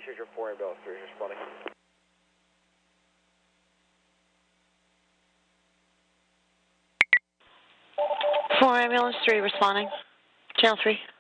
Major 4 ambulance 3 is responding. 4 ambulance 3 responding. Channel 3.